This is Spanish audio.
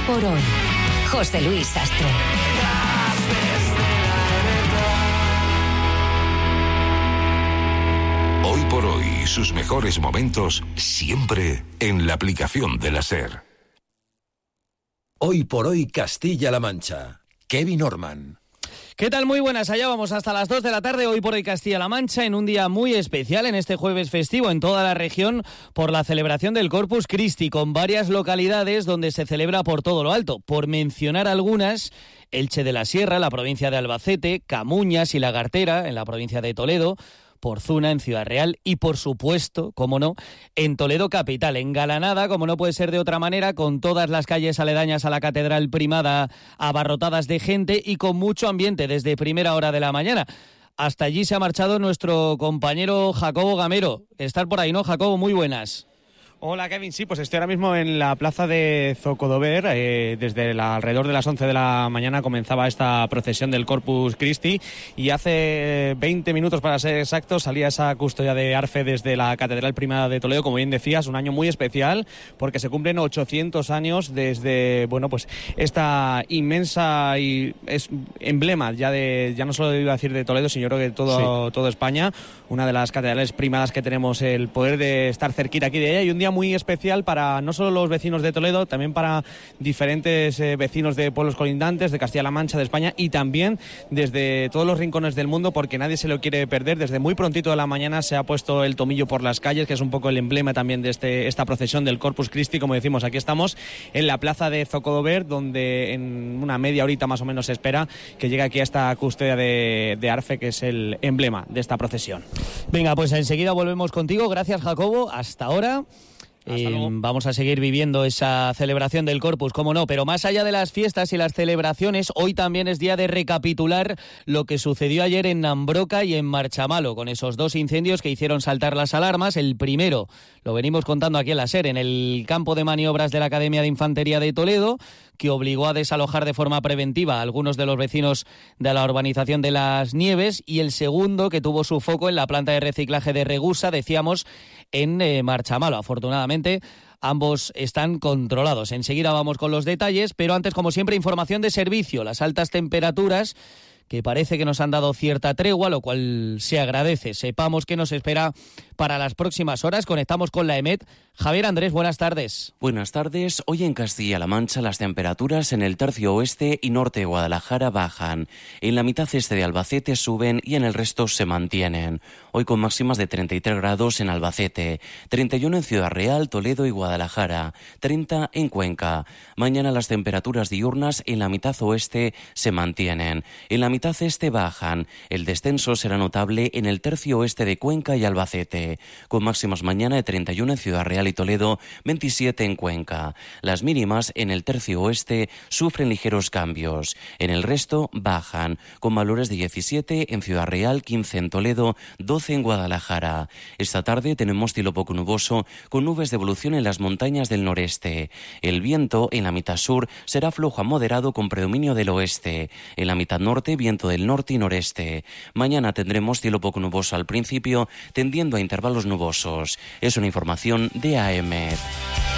por hoy. José Luis Sastre. Hoy por hoy, sus mejores momentos siempre en la aplicación de la SER. Hoy por hoy Castilla-La Mancha. Kevin Orman. ¿Qué tal? Muy buenas, allá vamos hasta las 2 de la tarde, hoy por hoy Castilla-La Mancha, en un día muy especial, en este jueves festivo en toda la región, por la celebración del Corpus Christi, con varias localidades donde se celebra por todo lo alto. Por mencionar algunas, Elche de la Sierra, la provincia de Albacete, Camuñas y Lagartera, en la provincia de Toledo, Porzuna, en Ciudad Real y, por supuesto, como no, en Toledo capital, engalanada, como no puede ser de otra manera, con todas las calles aledañas a la Catedral Primada abarrotadas de gente y con mucho ambiente desde primera hora de la mañana. Hasta allí se ha marchado nuestro compañero Jacobo Gamero. Estar por ahí, ¿no, Jacobo? Muy buenas. Hola Kevin, sí, pues estoy ahora mismo en la plaza de Zocodover. Desde alrededor de las 11 de la mañana comenzaba esta procesión del Corpus Christi y hace 20 minutos, para ser exactos, salía esa custodia de Arfe desde la Catedral Primada de Toledo. Como bien decías, un año muy especial porque se cumplen 800 años desde, bueno, pues esta inmensa y es emblema ya no solo iba a decir de Toledo, sino yo creo que todo España, una de las catedrales primadas que tenemos el poder de estar cerquita aquí de ella, y un día muy especial para no solo los vecinos de Toledo, también para diferentes vecinos de pueblos colindantes, de Castilla-La Mancha, de España, y también desde todos los rincones del mundo, porque nadie se lo quiere perder. Desde muy prontito de la mañana se ha puesto el tomillo por las calles, que es un poco el emblema también de esta procesión del Corpus Christi. Como decimos, aquí estamos en la plaza de Zocodover, donde en una media horita más o menos se espera que llegue aquí a esta custodia de Arfe, que es el emblema de esta procesión. Venga, pues enseguida volvemos contigo. Gracias, Jacobo. Hasta ahora. Vamos a seguir viviendo esa celebración del Corpus, cómo no, pero más allá de las fiestas y las celebraciones, hoy también es día de recapitular lo que sucedió ayer en Nambroca y en Marchamalo, con esos dos incendios que hicieron saltar las alarmas. El primero, lo venimos contando aquí en la SER, en el campo de maniobras de la Academia de Infantería de Toledo, que obligó a desalojar de forma preventiva a algunos de los vecinos de la urbanización de Las Nieves, y el segundo, que tuvo su foco en la planta de reciclaje de Regusa, decíamos, en Marchamalo. Afortunadamente, ambos están controlados. Enseguida vamos con los detalles, pero antes, como siempre, información de servicio. Las altas temperaturas, que parece que nos han dado cierta tregua, lo cual se agradece. Sepamos qué nos espera para las próximas horas. Conectamos con la EMET. Javier Andrés, buenas tardes. Buenas tardes. Hoy en Castilla-La Mancha las temperaturas en el tercio oeste y norte de Guadalajara bajan. En la mitad este de Albacete suben y en el resto se mantienen. Hoy con máximas de 33 grados en Albacete, 31 en Ciudad Real, Toledo y Guadalajara, 30 en Cuenca. Mañana las temperaturas diurnas en la mitad oeste se mantienen. En la mitad este bajan. El descenso será notable en el tercio oeste de Cuenca y Albacete, con máximas mañana de 31 en Ciudad Real y Toledo, 27 en Cuenca. Las mínimas en el tercio oeste sufren ligeros cambios. En el resto bajan, con valores de 17 en Ciudad Real, 15 en Toledo, 12 en Guadalajara. Esta tarde tenemos cielo poco nuboso, con nubes de evolución en las montañas del noreste. El viento en la mitad sur será flojo a moderado con predominio del oeste. En la mitad norte, viento del norte y noreste. Mañana tendremos cielo poco nuboso al principio, tendiendo a intervalos nubosos. Es una información de AEMET.